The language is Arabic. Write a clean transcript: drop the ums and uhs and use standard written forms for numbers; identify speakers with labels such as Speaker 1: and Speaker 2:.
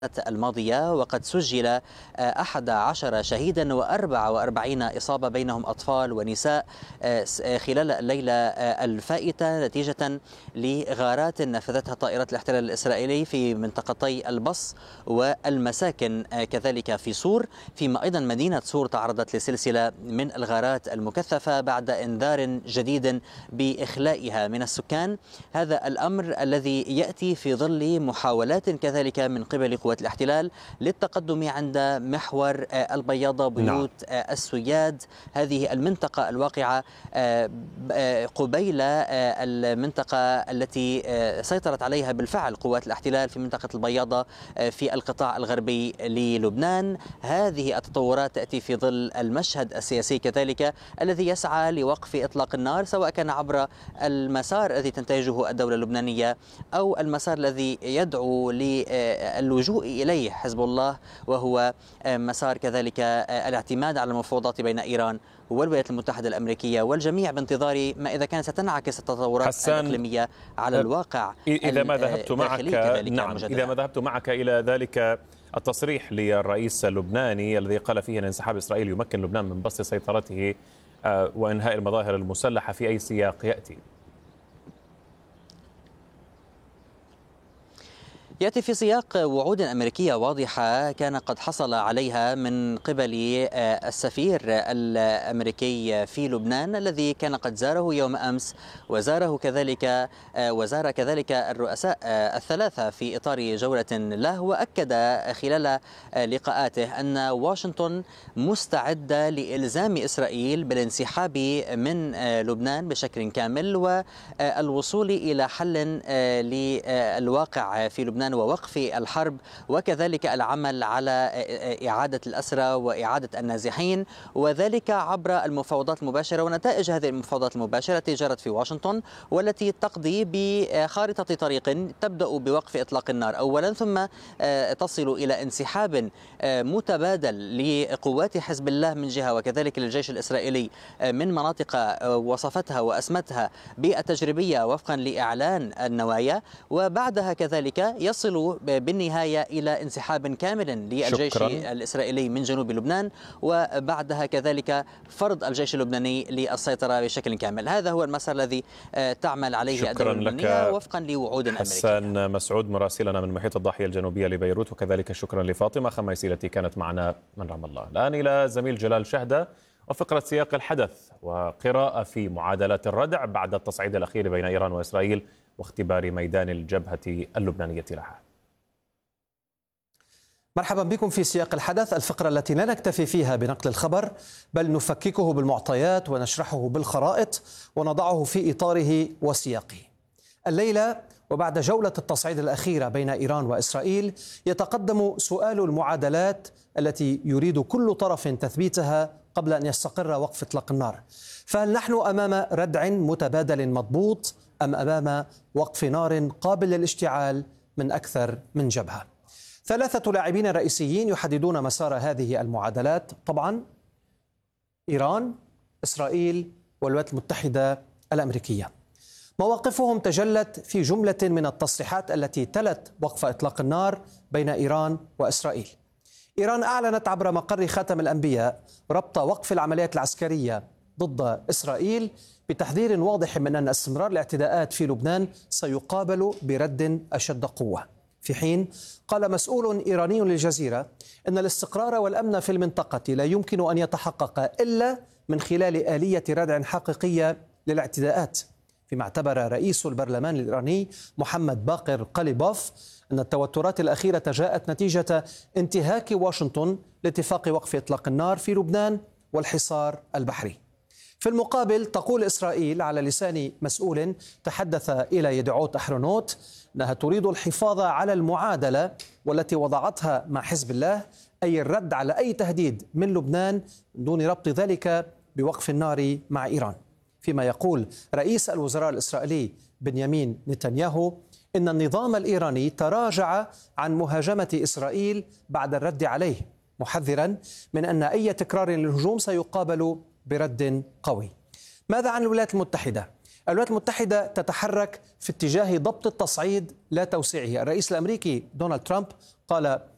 Speaker 1: الماضية، وقد سجل 11 شهيدا و44 إصابة بينهم أطفال ونساء خلال الليلة الفائتة نتيجة لغارات نفذتها طائرات الاحتلال الإسرائيلي في منطقتي البص والمساكن كذلك في صور، فيما أيضا مدينة صور تعرضت لسلسلة من الغارات المكثفة بعد إنذار جديد بإخلائها من السكان. هذا الأمر الذي يأتي في ظل محاولات كذلك من قبل قوات الاحتلال للتقدم عند محور البياضة بيوت السوياد، هذه المنطقة الواقعة قبيل المنطقة التي سيطرت عليها بالفعل قوات الاحتلال في منطقة البياضة في القطاع الغربي للبنان. هذه التطورات تأتي في ظل المشهد السياسي كذلك الذي يسعى لوقف إطلاق النار، سواء كان عبر المسار الذي تنتهجه الدولة اللبنانية أو المسار الذي يدعو للجوء إليه حزب الله، وهو مسار كذلك الاعتماد على المفاوضات بين إيران والولايات المتحدة الأمريكية، والجميع بانتظار ما إذا كانت ستنعكس التطورات الإقليمية على الواقع.
Speaker 2: إذا ما ذهبت معك إذا ما ذهبت معك إلى ذلك التصريح للرئيس اللبناني الذي قال فيه أن انسحاب إسرائيل يمكن لبنان من بسط سيطرته وإنهاء المظاهر المسلحة، في أي سياق يأتي؟
Speaker 1: يأتي في سياق وعود أمريكية واضحة كان قد حصل عليها من قبل السفير الأمريكي في لبنان الذي كان قد زاره يوم أمس، وزار كذلك الرؤساء الثلاثة في إطار جولة له، وأكد خلال لقاءاته أن واشنطن مستعدة لإلزام إسرائيل بالانسحاب من لبنان بشكل كامل والوصول إلى حل للواقع في لبنان ووقف الحرب، وكذلك العمل على إعادة الأسرى وإعادة النازحين، وذلك عبر المفاوضات المباشرة ونتائج هذه المفاوضات المباشرة التي جرت في واشنطن، والتي تقضي بخارطة طريق تبدأ بوقف إطلاق النار أولا، ثم تصل إلى انسحاب متبادل لقوات حزب الله من جهة وكذلك للجيش الإسرائيلي من مناطق وصفتها وأسمتها بالتجريبية وفقا لإعلان النوايا، وبعدها كذلك يصل بالنهاية إلى انسحاب كامل للجيش الإسرائيلي من جنوب لبنان، وبعدها كذلك فرض الجيش اللبناني للسيطرة بشكل كامل. هذا هو المسار الذي تعمل عليه الدولة اللبنانية وفقا لوعود أمريكية.
Speaker 2: حسان مسعود مراسلنا من محيط الضاحية الجنوبية لبيروت، وكذلك شكرا لفاطمة خميسي التي كانت معنا من رام الله. الآن إلى زميل جلال شهدة وفقرة سياق الحدث وقراءة في معادلات الردع بعد التصعيد الأخير بين إيران وإسرائيل واختبار ميدان الجبهة اللبنانية لها.
Speaker 3: مرحبا بكم في سياق الحدث، الفقرة التي لا نكتفي فيها بنقل الخبر بل نفككه بالمعطيات ونشرحه بالخرائط ونضعه في إطاره وسياقه. الليلة وبعد جولة التصعيد الأخيرة بين إيران وإسرائيل يتقدم سؤال المعادلات التي يريد كل طرف تثبيتها قبل أن يستقر وقف إطلاق النار. فهل نحن أمام ردع متبادل مضبوط أم أمام وقف نار قابل للاشتعال من أكثر من جبهة؟ ثلاثة لاعبين رئيسيين يحددون مسار هذه المعادلات، طبعا إيران، إسرائيل والولايات المتحدة الأمريكية. مواقفهم تجلت في جملة من التصريحات التي تلت وقف إطلاق النار بين إيران وإسرائيل. إيران أعلنت عبر مقر خاتم الأنبياء ربط وقف العمليات العسكرية ضد إسرائيل بتحذير واضح من أن استمرار الاعتداءات في لبنان سيقابل برد أشد قوة، في حين قال مسؤول إيراني للجزيرة أن الاستقرار والأمن في المنطقة لا يمكن أن يتحقق إلا من خلال آلية ردع حقيقية للاعتداءات، فيما اعتبر رئيس البرلمان الإيراني محمد باقر قليبوف أن التوترات الأخيرة جاءت نتيجة انتهاك واشنطن لاتفاق وقف إطلاق النار في لبنان والحصار البحري. في المقابل تقول إسرائيل على لسان مسؤول تحدث إلى يدعوت أحرونوت أنها تريد الحفاظ على المعادلة والتي وضعتها مع حزب الله، أي الرد على أي تهديد من لبنان من دون ربط ذلك بوقف النار مع إيران. فيما يقول رئيس الوزراء الإسرائيلي بنيامين نتنياهو إن النظام الإيراني تراجع عن مهاجمة إسرائيل بعد الرد عليه، محذرا من أن أي تكرار للهجوم سيقابل برد قوي. ماذا عن الولايات المتحدة؟ الولايات المتحدة تتحرك في اتجاه ضبط التصعيد لا توسيعه. الرئيس الأمريكي دونالد ترامب قال